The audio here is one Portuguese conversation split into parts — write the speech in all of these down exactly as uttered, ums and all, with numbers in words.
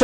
Foi.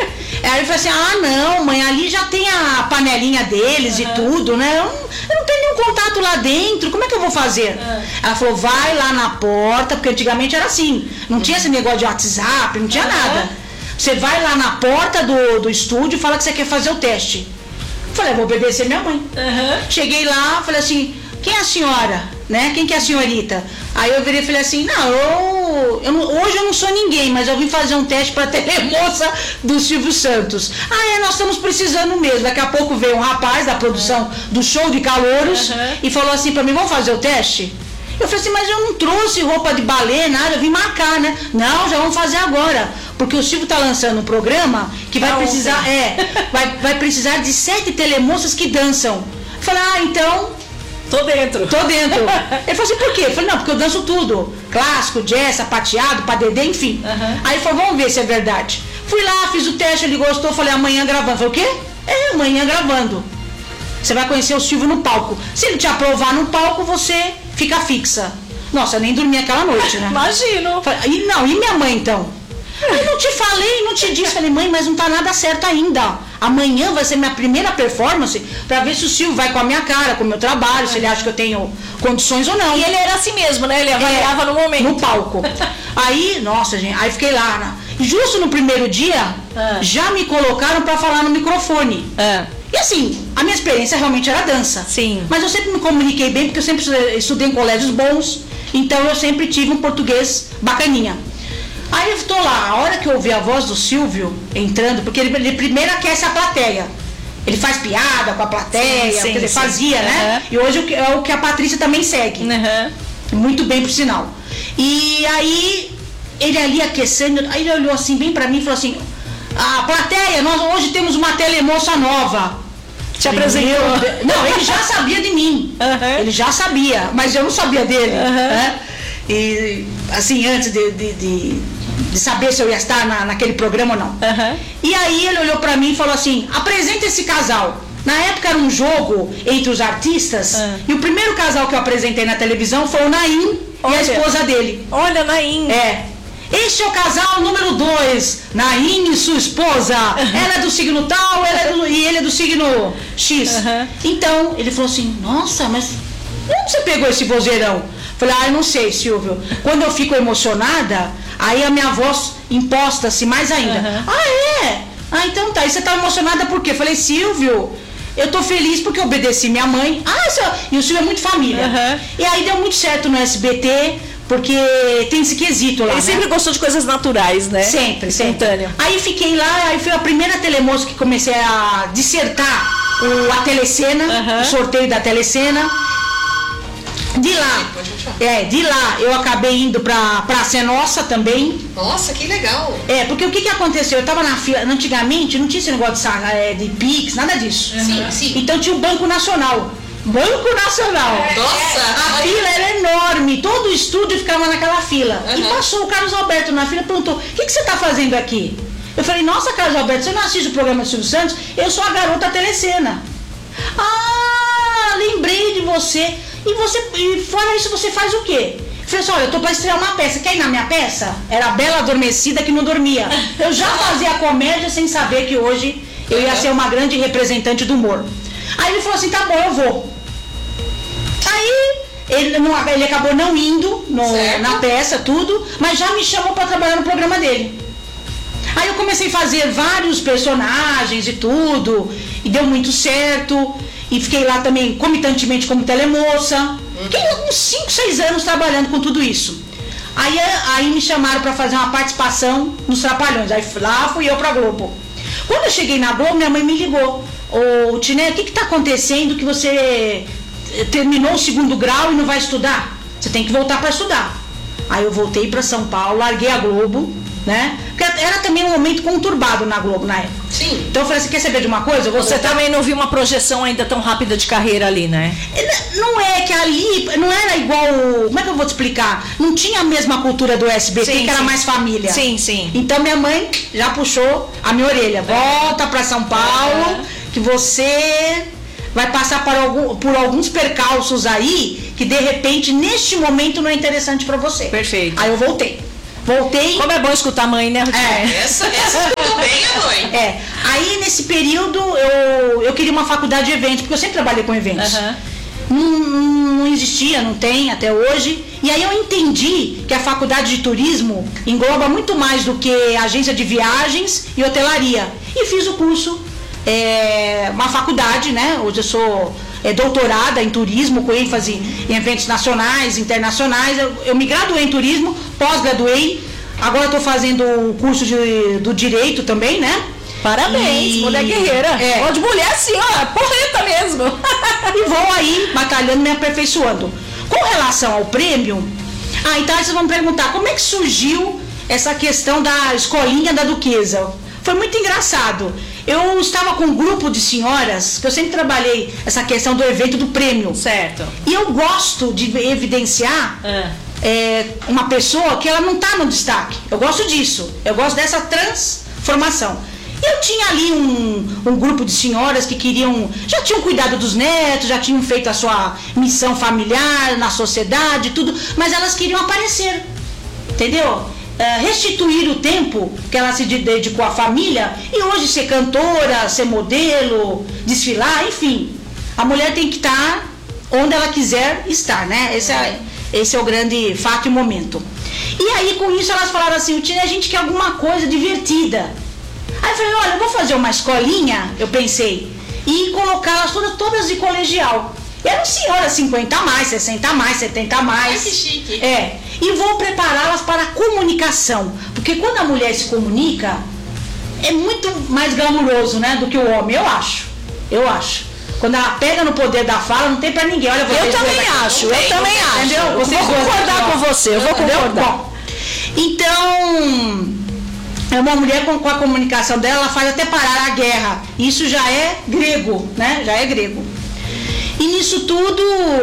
Aí eu falei assim, ah não, mãe, ali já tem a panelinha deles, uhum, e tudo, né? Eu não, eu não tenho nenhum contato lá dentro, como é que eu vou fazer? Uhum. Ela falou, vai lá na porta, porque antigamente era assim, não, uhum, tinha esse negócio de WhatsApp, não tinha, uhum, nada. Você vai lá na porta do, do estúdio e fala que você quer fazer o teste. Eu falei, eu vou obedecer minha mãe. Uhum. Cheguei lá, falei assim, quem é a senhora? Né? Quem que é a senhorita? Aí eu virei e falei assim, não, eu, eu não, hoje eu não sou ninguém, mas eu vim fazer um teste para telemoça do Silvio Santos. Ah, é, nós estamos precisando mesmo. Daqui a pouco veio um rapaz da produção, uhum, do show de calouros, uhum, e falou assim para mim, vamos fazer o teste? Eu falei assim, mas eu não trouxe roupa de balé, nada, eu vim marcar, né? Não, já vamos fazer agora, porque o Silvio tá lançando um programa que vai ah, precisar, ontem. é, vai, vai precisar de sete telemoças que dançam. Eu falei, ah, então... Tô dentro. Tô dentro. Ele falou assim, por quê? Eu falei, não, porque eu danço tudo. Clássico, jazz, sapateado, padedê, enfim. Uhum. Aí ele falou, vamos ver se é verdade. Fui lá, fiz o teste, ele gostou, falei, amanhã gravando. Falei, o quê? É, amanhã gravando. Você vai conhecer o Silvio no palco. Se ele te aprovar no palco, você fica fixa. Nossa, eu nem dormi aquela noite, né? Imagino. Falei, e não, e minha mãe então? Eu não te falei, não te disse. Falei, mãe, mas não tá nada certo ainda. Amanhã vai ser minha primeira performance pra ver se o Silvio vai com a minha cara, com o meu trabalho, se ele acha que eu tenho condições ou não. E ele era assim mesmo, né? Ele avaliava é, no momento. No palco. Aí, nossa, gente, aí fiquei lá. Né? Justo no primeiro dia, ah. já me colocaram pra falar no microfone. Ah. E assim, a minha experiência realmente era dança. Sim. Mas eu sempre me comuniquei bem, porque eu sempre estudei em colégios bons, então eu sempre tive um português bacaninha. Aí eu tô lá, a hora que eu ouvi a voz do Silvio entrando, porque ele, ele primeiro aquece a plateia. Ele faz piada com a plateia, sim, sim, quer dizer, sim. fazia, uhum. né? E hoje é o que a Patrícia também segue. Uhum. Muito bem, por sinal. E aí, ele ali aquecendo, aí ele olhou assim bem pra mim e falou assim, a plateia, nós hoje temos uma telemoça nova. Te apresentou? Não, ele já sabia de mim. Uhum. Ele já sabia, mas eu não sabia dele. Uhum. Né? E assim, antes de, de, de, de saber se eu ia estar na, naquele programa ou não. Uhum. E aí ele olhou pra mim e falou assim, apresenta esse casal. Na época era um jogo entre os artistas, uhum. e o primeiro casal que eu apresentei na televisão foi o Naim, olha, e a esposa dele. Olha, Naim. É. Este é o casal número dois, Naim e sua esposa. Uhum. Ela é do signo tal, ela é do, e ele é do signo X. Uhum. Então, ele falou assim, nossa, mas onde você pegou esse vozeirão? Falei, ah, eu não sei, Silvio. Quando eu fico emocionada, aí a minha voz imposta-se mais ainda. Uhum. Ah, é? Ah, então tá. E você tá emocionada por quê? Falei, Silvio, eu tô feliz porque eu obedeci minha mãe. Ah, seu... e o Silvio é muito família. Uhum. E aí deu muito certo no S B T, porque tem esse quesito lá. Ele, né, sempre gostou de coisas naturais, né? Sempre, espontâneo. Aí fiquei lá, aí foi a primeira telemoça que comecei a dissertar o, a telecena, uhum. o sorteio da telecena. De lá, é, de lá eu acabei indo pra Praça é Nossa também. Nossa, que legal! É, porque o que que aconteceu? Eu tava na fila, antigamente não tinha esse negócio de, de Pix, nada disso. Sim, sim. Então tinha o Banco Nacional. Banco Nacional! É, nossa! A fila era enorme, todo o estúdio ficava naquela fila. Uhum. E passou o Carlos Alberto na fila e perguntou, o que que você tá fazendo aqui? Eu falei, nossa, Carlos Alberto, você não assiste o programa do Silvio Santos? Eu sou a garota telecena. Ah, lembrei de você. E você, e fora isso, você faz o quê? Eu falei assim, olha, eu tô pra estrear uma peça. Quer ir na minha peça? Era a Bela Adormecida que não dormia. Eu já fazia comédia sem saber que hoje eu ia ser uma grande representante do humor. Aí ele falou assim, tá bom, eu vou. Aí ele, não, ele acabou não indo no, na peça, tudo, mas já me chamou pra trabalhar no programa dele. Aí eu comecei a fazer vários personagens e tudo, e deu muito certo. E fiquei lá também comitantemente como telemoça. Fiquei uns cinco, seis anos trabalhando com tudo isso. Aí, aí me chamaram para fazer uma participação nos Trapalhões. Aí lá fui eu pra Globo. Quando eu cheguei na Globo, minha mãe me ligou. Ô, Tiné, o que que tá acontecendo que você terminou o segundo grau e não vai estudar? Você tem que voltar para estudar. Aí eu voltei para São Paulo, larguei a Globo, né? Porque era também um momento conturbado na Globo na época. Sim. Então eu falei assim, quer saber de uma coisa? Eu vou Você voltar. também não viu uma projeção ainda tão rápida de carreira ali, né? Não é que ali, não era igual, como é que eu vou te explicar? Não tinha a mesma cultura do S B T, sim, que era sim. mais família. Sim, sim. Então minha mãe já puxou a minha orelha. Volta pra São Paulo, que você vai passar por, algum, por alguns percalços aí, que de repente, neste momento, não é interessante pra você. Perfeito. Aí eu voltei. Voltei. Como é bom escutar a mãe, né, Ruth? É, essa, essa escutou bem a É. Aí, nesse período, eu, eu queria uma faculdade de eventos, porque eu sempre trabalhei com eventos. Uhum. Não, não existia, não tem até hoje. E aí eu entendi que a faculdade de turismo engloba muito mais do que agência de viagens e hotelaria. E fiz o curso, é, uma faculdade, né? Hoje eu sou é, doutorada em turismo, com ênfase em eventos nacionais, internacionais. Eu, eu me graduei em turismo, pós-graduei. Agora estou fazendo o curso de, do direito também, né? Parabéns, e... mulher guerreira. É. Ó, de mulher assim, ó, porreta mesmo. E vou aí batalhando, me aperfeiçoando. Com relação ao prêmio, ah, então vocês vão me perguntar como é que surgiu essa questão da escolinha da Duquesa. Foi muito engraçado. Eu estava com um grupo de senhoras, que eu sempre trabalhei essa questão do evento do prêmio. Certo. E eu gosto de evidenciar Ah. é, uma pessoa que ela não está no destaque. Eu gosto disso. Eu gosto dessa transformação. Eu tinha ali um, um grupo de senhoras que queriam, já tinham cuidado dos netos, já tinham feito a sua missão familiar na sociedade, tudo, mas elas queriam aparecer, entendeu? É, restituir o tempo que ela se dedicou à família e hoje ser cantora, ser modelo, desfilar, enfim. A mulher tem que estar onde ela quiser estar, né? Esse é, esse é o grande fato e momento. E aí com isso elas falaram assim, a gente quer alguma coisa divertida. Aí eu falei, olha, eu vou fazer uma escolinha, eu pensei, e colocá-las todas, todas de colegial. Eram senhoras cinquenta a mais, sessenta a mais, setenta a mais. Ai, que chique. É, e vou prepará-las para a comunicação. Porque quando a mulher se comunica, é muito mais glamuroso, né, do que o homem, eu acho. Eu acho. Quando ela pega no poder da fala, não tem pra ninguém. Olha, vocês Eu também dois aqui. acho, eu Tem, também acho. Entendeu? Eu Vocês vou dois concordar aqui, ó. com você, eu vou Entendeu? concordar. Bom, então... É uma mulher com, com a comunicação dela, ela faz até parar a guerra. Isso já é grego, né? Já é grego. E nisso tudo,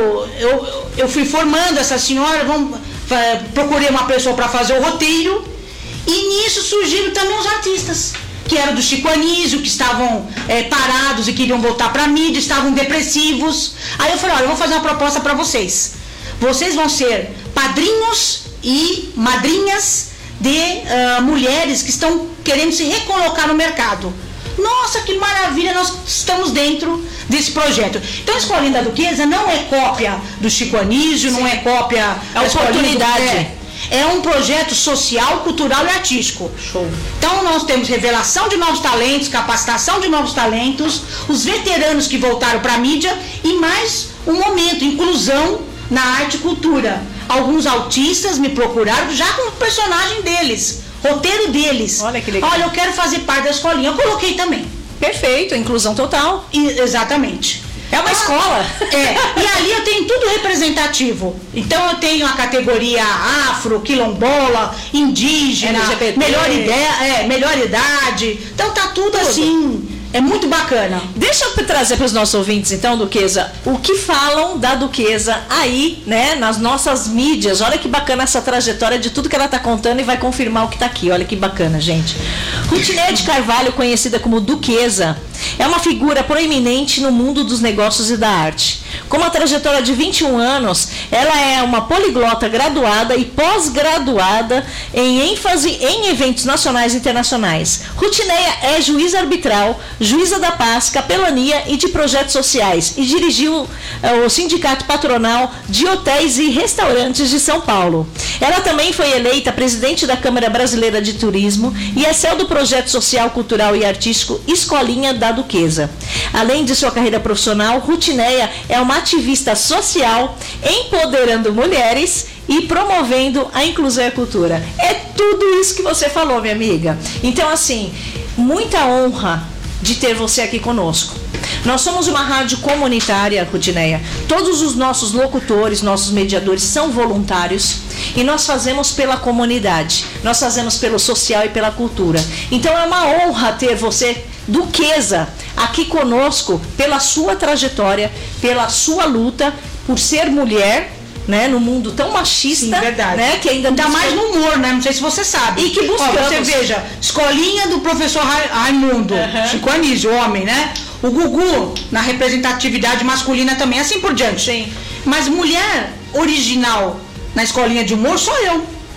eu, eu fui formando essa senhora, vamos, procurei uma pessoa para fazer o roteiro, e nisso surgiram também os artistas, que eram do Chico Anísio, que estavam é, parados e queriam voltar para a mídia, estavam depressivos. Aí eu falei, olha, eu vou fazer uma proposta para vocês. Vocês vão ser padrinhos e madrinhas de uh, mulheres que estão querendo se recolocar no mercado. Nossa, que maravilha, nós estamos dentro desse projeto. Então a Escolinha da Duquesa não é cópia do Chico Anísio, Sim. não é cópia é da oportunidade. É, é um projeto social, cultural e artístico. Show. Então nós temos revelação de novos talentos, capacitação de novos talentos, os veteranos que voltaram para a mídia e mais um momento, inclusão na arte e cultura. Alguns autistas me procuraram já com o personagem deles, roteiro deles. Olha que legal. Olha, eu quero fazer parte da escolinha. Eu coloquei também. Perfeito, inclusão total. E, exatamente. É uma ah, escola. É, e ali eu tenho tudo representativo. Então eu tenho a categoria afro, quilombola, indígena, L G B T. melhor ideia, é, melhor idade. Então tá tudo, tudo. assim. É muito bacana. Deixa eu trazer para os nossos ouvintes, então, Duquesa, o que falam da Duquesa aí, né, nas nossas mídias. Olha que bacana essa trajetória de tudo que ela está contando e vai confirmar o que está aqui. Olha que bacana, gente. Rutineia de Carvalho, conhecida como Duquesa, é uma figura proeminente no mundo dos negócios e da arte. Com uma trajetória de vinte e um anos, ela é uma poliglota graduada e pós-graduada em ênfase em eventos nacionais e internacionais. Rutineia é juíza arbitral, juíza da paz, capelania e de projetos sociais e dirigiu uh, o Sindicato Patronal de Hotéis e Restaurantes de São Paulo. Ela também foi eleita presidente da Câmara Brasileira de Turismo e é C E O do projeto social, cultural e artístico Escolinha da Duquesa. Além de sua carreira profissional, Rutineia é uma ativista social, empoderando mulheres e promovendo a inclusão e a cultura. É tudo isso que você falou, minha amiga. Então, assim, muita honra de ter você aqui conosco. Nós somos uma rádio comunitária, Rutineia. Todos os nossos locutores, nossos mediadores são voluntários e nós fazemos pela comunidade. Nós fazemos pelo social e pela cultura. Então é uma honra ter você, Duquesa, aqui conosco pela sua trajetória, pela sua luta por ser mulher, né, no mundo tão machista. Sim, verdade. Né, que ainda dá busca... mais no humor, né? Não sei se você sabe. E que buscamos. Ó, você veja, escolinha do professor Raimundo, uhum. Chico Anísio, homem, né? O Gugu, na representatividade masculina também, assim por diante. Sim. Mas mulher original na escolinha de humor sou eu.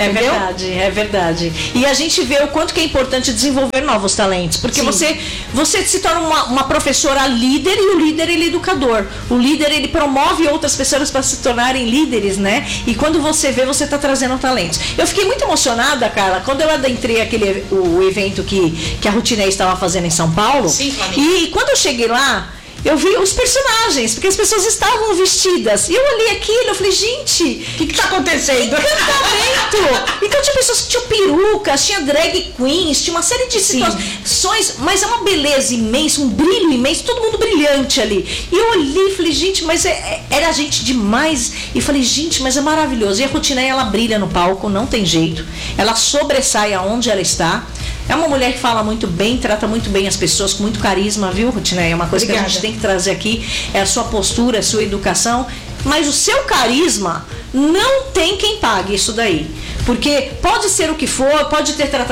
É entendeu? verdade, é verdade. E a gente vê o quanto que é importante desenvolver novos talentos, porque você, você se torna uma, uma professora líder e o líder ele é educador. O líder ele promove outras pessoas para se tornarem líderes, né? E quando você vê, você está trazendo talentos. Eu fiquei muito emocionada, Carla, quando eu adentrei aquele o evento que, que a Rutinei estava fazendo em São Paulo. Sim, e quando eu cheguei lá, eu vi os personagens, porque as pessoas estavam vestidas. E eu olhei aquilo, eu falei, gente, o que está acontecendo? Encantamento! Então tinha pessoas que tinham perucas, tinha drag queens, tinha uma série de situações, mas é uma beleza imensa, um brilho imenso, todo mundo brilhante ali. E eu olhei e falei, gente, mas é, é, era gente demais. E falei, gente, mas é maravilhoso. E a Rutinei, ela brilha no palco, não tem jeito. Ela sobressai aonde ela está. É uma mulher que fala muito bem, trata muito bem as pessoas, com muito carisma, viu, Rutinei? É uma coisa Obrigada. Que a gente tem que trazer aqui, é a sua postura, a sua educação, mas o seu carisma não tem quem pague isso daí. Porque pode ser o que for, pode ter tratado